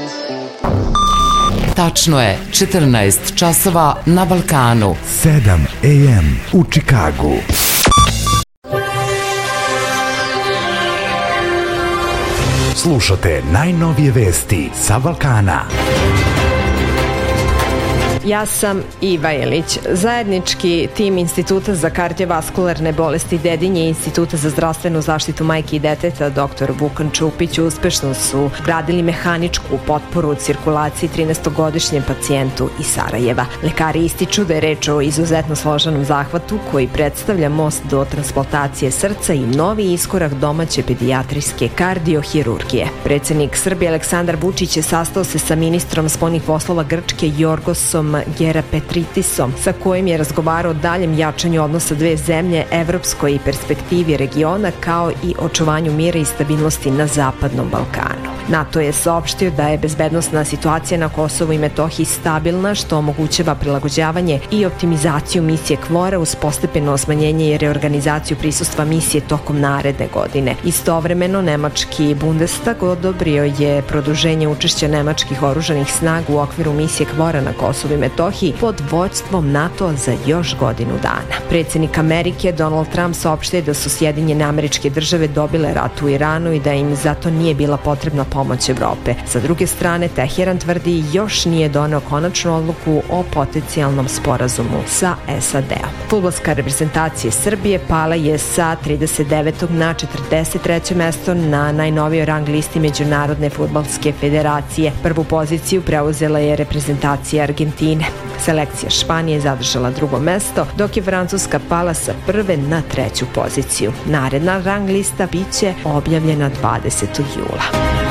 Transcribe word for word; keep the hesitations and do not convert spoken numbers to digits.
Tačno je četrnaest časova na Balkanu. sedam a m u Čikagu. Slušate najnovije vesti sa Balkana. Ja sam Iva Jelić. Zajednički tim Instituta za kardiovaskularne bolesti Dedinje i Instituta za zdravstvenu zaštitu majke i deteta doktor Vukan Čupić uspešno su gradili mehaničku potporu cirkulaciji trinaestogodišnjem pacijentu iz Sarajeva. Lekari ističu da je reč o izuzetno složenom zahvatu koji predstavlja most do transplantacije srca i novi iskorak domaće pedijatrijske kardiohirurgije. Predsednik Srbije Aleksandar Vučić je sastao se sa ministrom spoljnih poslova Grčke Jorgosom Gerapetritisom, sa kojim je razgovarao o daljem jačanju odnosa dve zemlje, evropskoj perspektivi regiona, kao i očuvanju mira i stabilnosti na Zapadnom Balkanu. NATO je saopštio da je bezbednosna situacija na Kosovu i Metohiji stabilna, što omogućava prilagođavanje i optimizaciju misije KFOR-a uz postepeno smanjenje i reorganizaciju prisustva misije tokom naredne godine. Istovremeno, nemački Bundestag odobrio je produženje učešća nemačkih oružanih snaga u okviru misije KFOR-a na Kosovu i Metohiji pod vođstvom NATO za još godinu dana. Predsjednik Amerike Donald Trump saopštio da su Sjedinjene Američke Države dobile rat u Iranu i da im zato nije bila potrebna pomoć Evrope. Sa druge strane, Teheran tvrdi još nije doneo konačnu odluku o potencijalnom sporazumu sa S A D-om. Fudbalska reprezentacija Srbije pala je sa trideset devetog na četrdeset treće mesto na najnovijoj rang listi Međunarodne fudbalske federacije. Prvu poziciju preuzela je reprezentacija Argentine. Selekcija Španije zadržala drugo mesto, dok je Francuska pala sa prve na treću poziciju. Naredna rang lista biće objavljena dvadesetog jula.